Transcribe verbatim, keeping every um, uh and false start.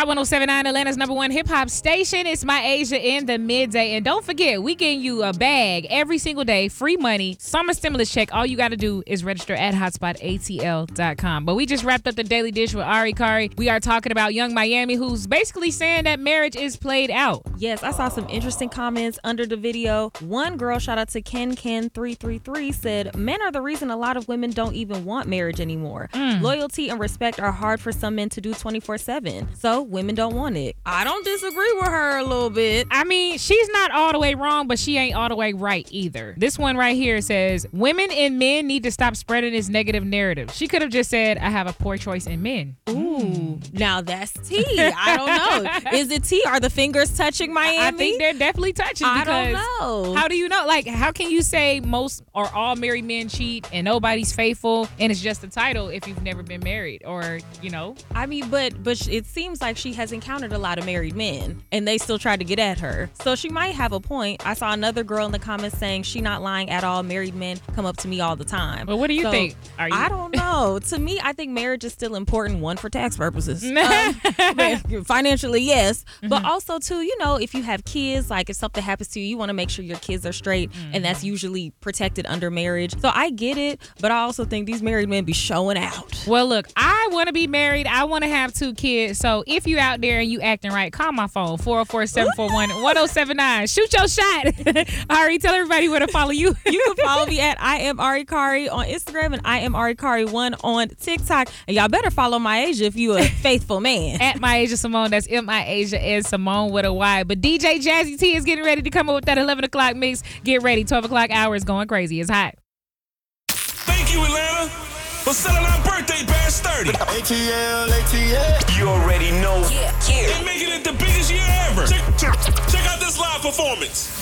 Hot one oh seven point nine, Atlanta's number one hip-hop station. It's My Asia in the midday. And don't forget, we getting you a bag every single day, free money, summer stimulus check. All you got to do is register at hotspot A T L dot com. But we just wrapped up the Daily Dish with Ari Kari. We are talking about Young Miami, who's basically saying that marriage is played out. Yes, I saw some interesting comments under the video. One girl, shout out to Ken Ken three three three, said, men are the reason a lot of women don't even want marriage anymore. Mm. Loyalty and respect are hard for some men to do twenty-four seven. So women don't want it. I don't disagree with her a little bit. I mean, she's not all the way wrong, but she ain't all the way right either. This one right here says, women and men need to stop spreading this negative narrative. She could have just said, I have a poor choice in men. Ooh, now that's tea. I don't know. Is it tea? Are the fingers touching Miami? I think they're definitely touching. I don't know. How do you know? Like, how can you say most or all married men cheat and nobody's faithful and it's just a title if you've never been married? Or, you know? I mean, but but it seems like she has encountered a lot of married men and they still tried to get at her. So she might have a point. I saw another girl in the comments saying she not lying at all. Married men come up to me all the time. Well, what do you so, think? Are you? I don't know. To me, I think marriage is still important. One, for tax purposes. um, financially, yes. Mm-hmm. But also, too, you know, if you have kids, like if something happens to you, you want to make sure your kids are straight. Mm-hmm. And that's usually protected under marriage. So I get it. But I also think these married men be showing out. Well, look, I want to be married. I want to have two kids. So if you out there and you acting right, call my phone, four oh four, seven four one, one oh seven nine. Shoot your shot. Ari, tell everybody where to follow you. You can follow me at I am Ari Kari on Instagram and I am Ari Kari one on TikTok. And y'all better follow My Asia if you a faithful man. At My Asia Simone. That's M I Asia and Simone with a Y. But D J Jazzy T is getting ready to come up with that eleven o'clock mix. Get ready. twelve o'clock hour is going crazy. It's hot. Thank you, Atlanta, for selling our birthday bash thirty. A T L, A T L. You already know. Yeah, yeah. And making it the biggest year ever. Check, check, check out this live performance.